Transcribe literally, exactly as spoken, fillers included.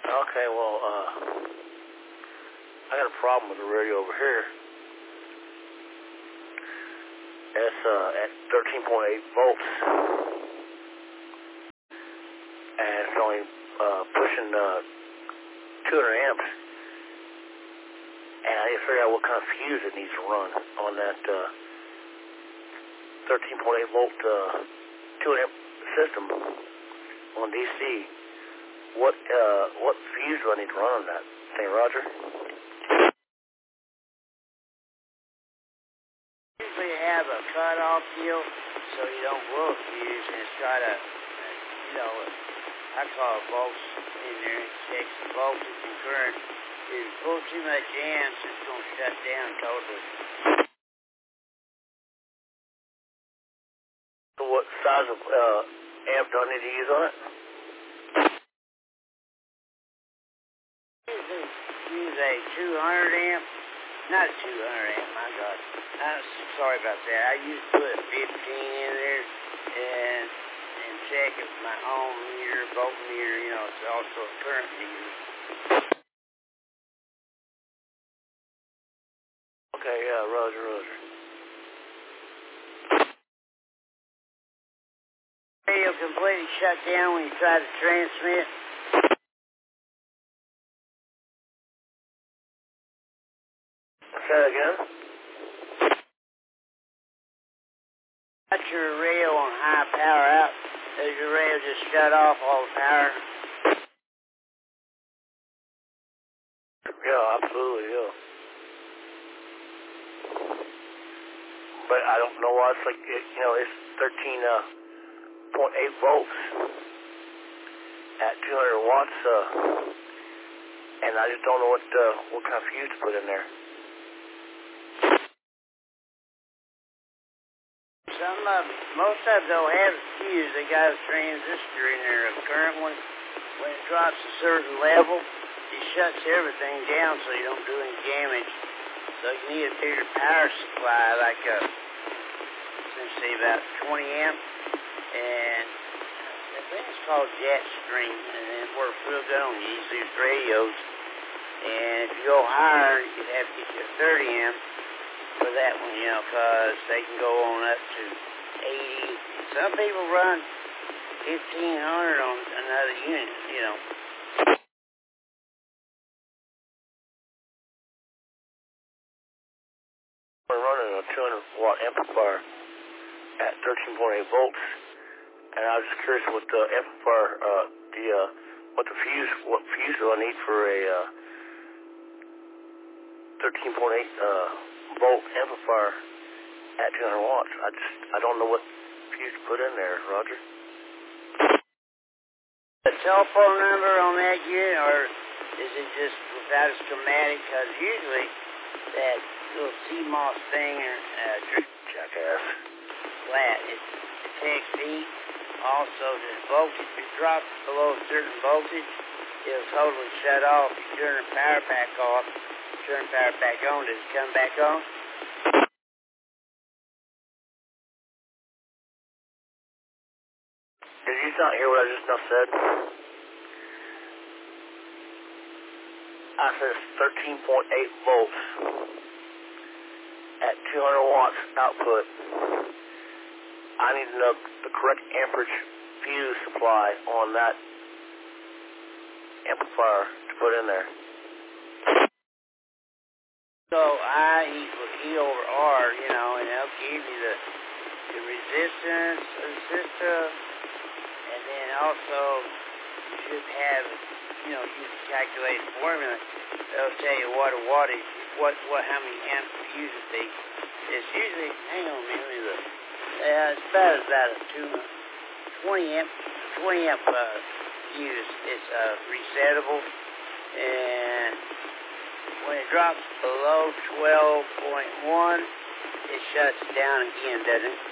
Okay, well, uh, I got a problem with the radio over here. It's uh, at thirteen point eight volts, and it's only uh, pushing uh, two hundred amps. And I need to figure out what kind of fuse it needs to run on that uh, thirteen point eight volt uh, two amp system on D C. What uh, what fuse do I need to run on that thing, Roger? Usually have a cut-off deal so you don't blow a fuse, and it's got a, a you know, a, I call it volts in there. It checks the voltage and current. If you pull too much amps, it's going to shut down totally. So what size of uh, amp do I need to use on it? Usually use a two hundred amp. Not a two hundred amp, my God. I'm sorry about that. I used to put fifteen in there and and check it with my ohm meter, voltmeter, you know, it's also a current meter. Okay, yeah, Roger, Roger. Radio completely shut down when you try to transmit. Say that again? Got your radio on high power out. Does your radio just shut off all the power? Yeah, absolutely, yeah. But I don't know why it's like, it, you know, it's thirteen point eight volts at two hundred watts, uh, and I just don't know what uh, what kind of fuse to put in there. Some of them, most of them don't have a fuse. They got a transistor in there, a current one. When it drops a certain level, it shuts everything down so you don't do any damage. So you need a bigger power supply, like a, let's say about twenty amp, and I think it's called jet stream, and it works real good on these, these radios. And if you go higher, you'd have to get your thirty amp for that one, you know, because they can go on up to eighty. Some people run fifteen hundred on another unit, you know. We're running a two hundred watt amplifier at thirteen point eight volts, and I was just curious what the amplifier, uh, the uh, what the fuse, what fuse do I need for a uh, thirteen point eight uh, volt amplifier at two hundred watts? I just I don't know what fuse to put in there, Roger. A telephone number on that unit, or is it just without a schematic? Because usually that little C M O S thing or uh, jackass flat, it detects heat. Also, the voltage, if it drops below a certain voltage, it'll totally shut off. You turn the power back off, turn the power back on, does it come back on? Did you not hear what I just now said? I said it's thirteen point eight volts at two hundred watts output. I need to know the correct amperage fuse supply on that amplifier to put in there. So I equals E over R, you know, and that'll give you the, the resistance of the system, and then also you should have, you know, use the calculated formula. It'll tell you what a wattage, what, what, how many amps to use it be. It's usually, hang on a minute, let me look. Uh, it's about, about a two, twenty amp, twenty amp uh, use. It's uh, resettable, and when it drops below twelve point one, it shuts down again, doesn't it?